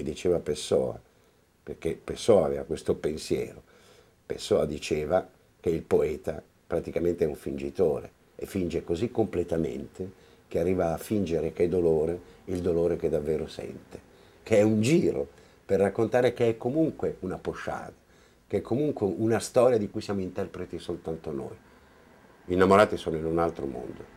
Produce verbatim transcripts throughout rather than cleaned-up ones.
diceva Pessoa, perché Pessoa aveva questo pensiero. Pessoa diceva che il poeta praticamente è un fingitore e finge così completamente che arriva a fingere che è dolore il dolore che davvero sente, che è un giro per raccontare che è comunque una pochade, che è comunque una storia di cui siamo interpreti soltanto noi. Gli innamorati sono in un altro mondo.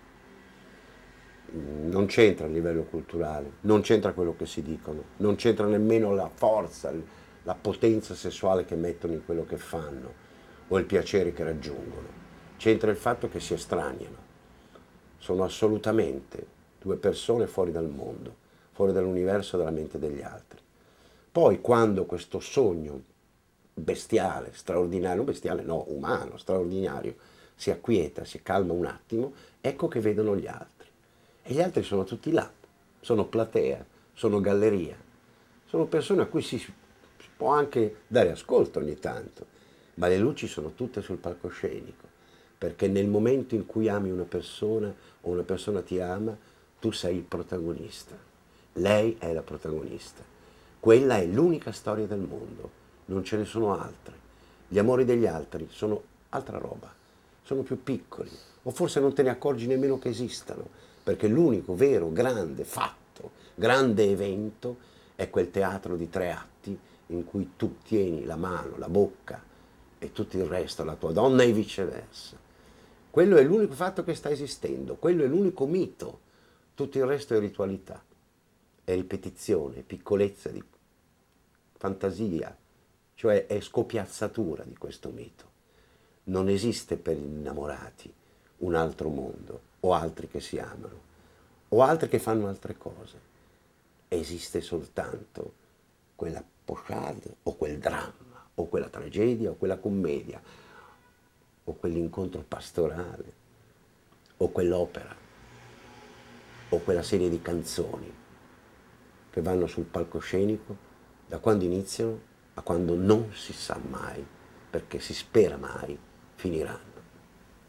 Non c'entra il livello culturale, non c'entra quello che si dicono, non c'entra nemmeno la forza, la potenza sessuale che mettono in quello che fanno o il piacere che raggiungono. C'entra il fatto che si estraniano. Sono assolutamente due persone fuori dal mondo, fuori dall'universo della mente degli altri. Poi quando questo sogno bestiale, straordinario, bestiale no, umano, straordinario, si acquieta, si calma un attimo, ecco che vedono gli altri. E gli altri sono tutti là, sono platea, sono galleria, sono persone a cui si, si può anche dare ascolto ogni tanto, ma le luci sono tutte sul palcoscenico, perché nel momento in cui ami una persona o una persona ti ama, tu sei il protagonista, lei è la protagonista. Quella è l'unica storia del mondo, non ce ne sono altre. Gli amori degli altri sono altra roba, sono più piccoli, o forse non te ne accorgi nemmeno che esistano, perché l'unico vero grande fatto, grande evento è quel teatro di tre atti in cui tu tieni la mano, la bocca e tutto il resto, la tua donna e viceversa. Quello è l'unico fatto che sta esistendo, quello è l'unico mito, tutto il resto è ritualità, è ripetizione, è piccolezza di fantasia, cioè è scopiazzatura di questo mito. Non esiste per gli innamorati un altro mondo, o altri che si amano, o altri che fanno altre cose. Esiste soltanto quella pochade, o quel dramma, o quella tragedia, o quella commedia, o quell'incontro pastorale, o quell'opera, o quella serie di canzoni che vanno sul palcoscenico da quando iniziano a quando non si sa mai, perché si spera mai, finiranno.